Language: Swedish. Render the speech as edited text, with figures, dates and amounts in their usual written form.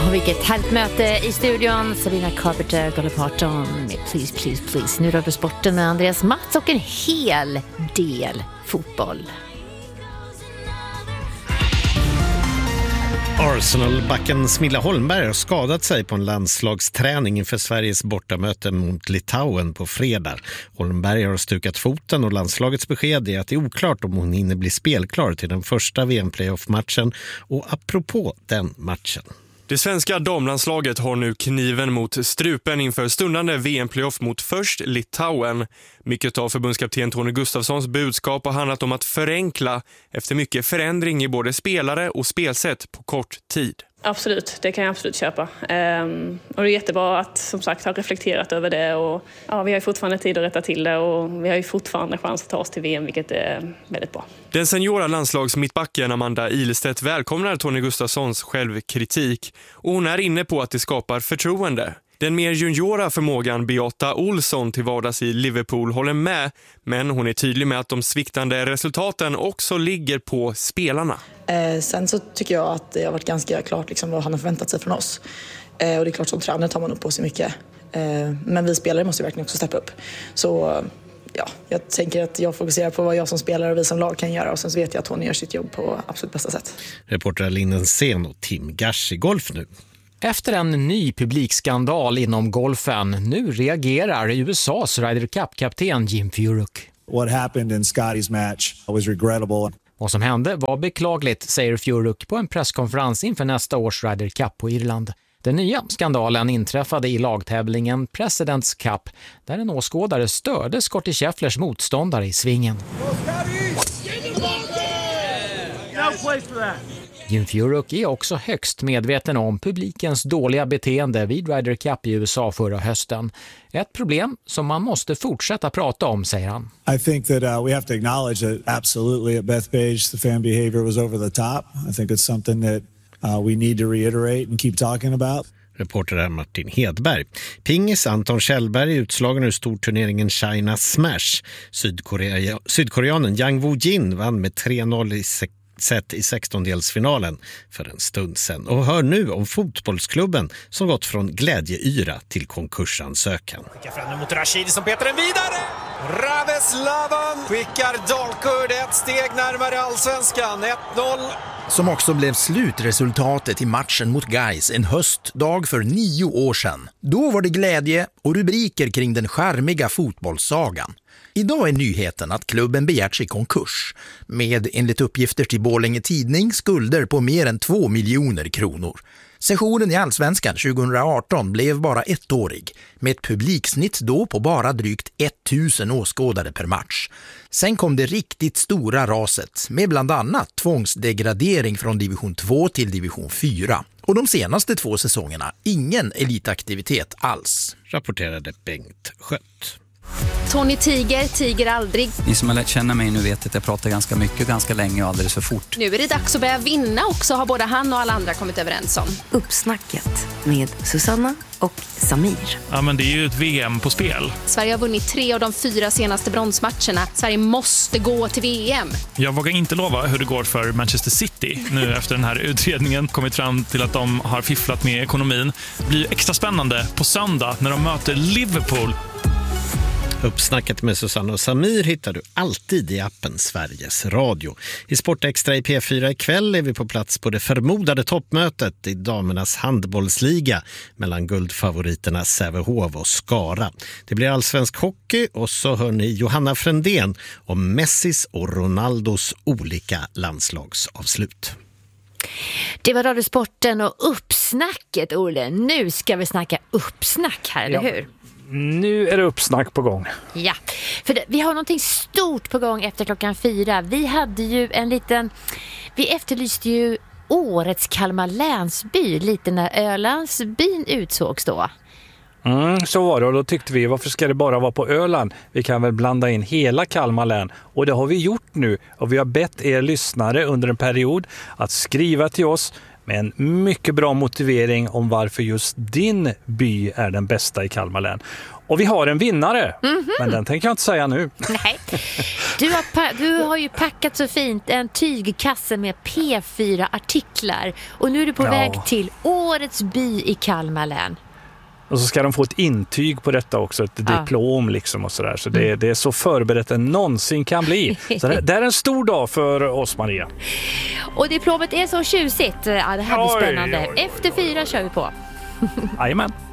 Vilket härligt möte i studion. Sabrina Carpenter, Dolly Parton med Please, Please, Please. Nu rör vi sporten med Andreas Mats och en hel del fotboll. Arsenal-backen Smilla Holmberg har skadat sig på en landslagsträning inför Sveriges bortamöte mot Litauen på fredag. Holmberg har stukat foten och landslagets besked är att det är oklart om hon hinner bli spelklar till den första VM-playoff-matchen. Och apropå den matchen. Det svenska damlandslaget har nu kniven mot strupen inför stundande VM-playoff mot först Litauen. Mycket av förbundskapten Tony Gustafssons budskap har handlat om att förenkla efter mycket förändring i både spelare och spelsätt på kort tid. Absolut, det kan jag absolut köpa. Och det är jättebra att som sagt ha reflekterat över det. Och, ja, vi har ju fortfarande tid att rätta till det och vi har ju fortfarande chans att ta oss till VM, vilket är väldigt bra. Den seniora landslagsmittbacken Amanda Ilestedt välkomnar Tony Gustafssons självkritik och hon är inne på att det skapar förtroende. Den mer juniora förmågan Beata Olsson till vardags i Liverpool håller med, men hon är tydlig med att de sviktande resultaten också ligger på spelarna. Sen så tycker jag att det har varit ganska klart liksom vad han har förväntat sig från oss. Och det är klart som tränare tar man upp på sig mycket. Men vi spelare måste verkligen också steppa upp. Så ja, jag tänker att jag fokuserar på vad jag som spelare och vi som lag kan göra. Och sen så vet jag att hon gör sitt jobb på absolut bästa sätt. Reporter Linnen Sen och Tim Gash i golf nu. Efter en ny publikskandal inom golfen, nu reagerar USAs Ryder Cup-kapten Jim Furyk. What happened in Scotty's match was regrettable. Vad som hände var beklagligt, säger Furyk på en presskonferens inför nästa års Ryder Cup på Irland. Den nya skandalen inträffade i lagtävlingen President's Cup, där en åskådare störde Scottie Schefflers motståndare i svingen. Jim Furyk är också högst medveten om publikens dåliga beteende vid Ryder Cup i USA förra hösten. Ett problem som man måste fortsätta prata om, säger han. I think that we have to acknowledge that absolutely at Bethpage the fan behavior was over the top. I think it's something that we need to reiterate and keep talking about. Reporter är Martin Hedberg. Pingis Anton Kjellberg är utslagen ur storturneringen China Smash. Sydkoreanen Yang Woo-jin vann med 3-0 i set i 16-delsfinalen för en stund sedan. Och hör nu om fotbollsklubben som gått från glädjeyra till konkursansökan. Skickar fram mot Rashidi som petar den vidare. Raveslavan skickar Dalkurd ett steg närmare allsvenskan. 1-0. Som också blev slutresultatet i matchen mot Gais en höstdag för 9 år sedan. Då var det glädje och rubriker kring den charmiga fotbollssagan. Idag är nyheten att klubben begärt sig konkurs med, enligt uppgifter till Borlänge Tidning, skulder på mer än 2 miljoner kronor. Sessionen i Allsvenskan 2018 blev bara ettårig, med ett publiksnitt då på bara drygt 1000 åskådare per match. Sen kom det riktigt stora raset med bland annat tvångsdegradering från division 2 till division 4. Och de senaste 2 säsongerna ingen elitaktivitet alls. Rapporterade Bengt Skött. Tony tiger aldrig. Ni som har lärt känna mig nu vet att jag pratar ganska mycket, ganska länge och alldeles för fort. Nu är det dags att börja vinna också, har både han och alla andra kommit överens om. Uppsnacket med Susanna och Samir. Ja, men det är ju ett VM på spel. Sverige har vunnit 3 av de 4 senaste bronsmatcherna. Sverige måste gå till VM. Jag vågar inte lova hur det går för Manchester City nu efter den här utredningen. Kommit fram till att de har fifflat med ekonomin. Det blir extra spännande på söndag när de möter Liverpool. Uppsnacket med Susanna och Samir hittar du alltid i appen Sveriges Radio. I Sportextra i P4 ikväll är vi på plats på det förmodade toppmötet i damernas handbollsliga mellan guldfavoriterna Sävehof och Skara. Det blir allsvensk hockey och så hör ni Johanna Frändén om Messis och Ronaldos olika landslagsavslut. Det var Radiosporten och uppsnacket, Olle. Nu ska vi snacka uppsnack här, eller hur? Nu är det uppsnack på gång. Ja, för vi har någonting stort på gång efter 4:00. Vi hade ju vi efterlyste ju årets Kalmar länsby lite när Ölandsbyn utsågs då. Så var det, och då tyckte vi, varför ska det bara vara på Öland? Vi kan väl blanda in hela Kalmar län. Och det har vi gjort nu, och vi har bett er lyssnare under en period att skriva till oss med en mycket bra motivering om varför just din by är den bästa i Kalmar län. Och vi har en vinnare, men den tänker jag inte säga nu. Nej. Du har ju packat så fint en tygkasse med P4-artiklar. Och nu är du på väg till Årets by i Kalmar län. Och så ska de få ett intyg på detta också, ett diplom liksom och sådär. Så det är så förberett än någonsin kan bli. Så det är en stor dag för oss, Maria. Och diplomet är så tjusigt. Ja, det här blir spännande. Efter 4 kör vi på. Jajamän.